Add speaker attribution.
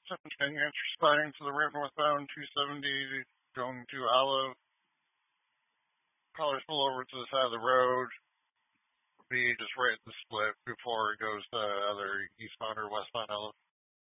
Speaker 1: 10 you're sliding to the right northbound 270 going to Olive. Probably pull over to the side of the road. Be just right at the split before it goes to either eastbound or westbound Olive.